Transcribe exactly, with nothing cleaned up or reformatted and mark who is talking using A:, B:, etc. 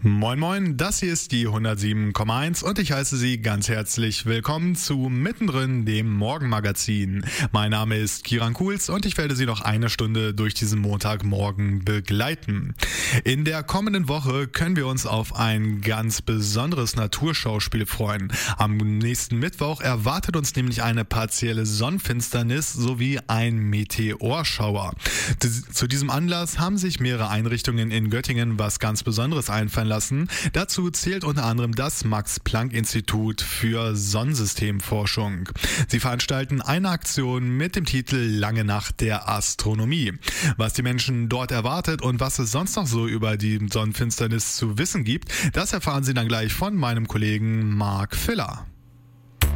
A: Moin Moin, das hier ist die hundertsieben Komma eins und ich heiße Sie ganz herzlich willkommen zu Mittendrin, dem Morgenmagazin. Mein Name ist Kiran Kuhls und ich werde Sie noch eine Stunde durch diesen Montagmorgen begleiten. In der kommenden Woche können wir uns auf ein ganz besonderes Naturschauspiel freuen. Am nächsten Mittwoch erwartet uns nämlich eine partielle Sonnenfinsternis sowie ein Meteorschauer. Zu diesem Anlass haben sich mehrere Einrichtungen in Göttingen was ganz Besonderes einfallen lassen. Dazu zählt unter anderem das Max-Planck-Institut für Sonnensystemforschung. Sie veranstalten eine Aktion mit dem Titel Lange Nacht der Astronomie. Was die Menschen dort erwartet und was es sonst noch so über die Sonnenfinsternis zu wissen gibt, das erfahren Sie dann gleich von meinem Kollegen Marc Filler.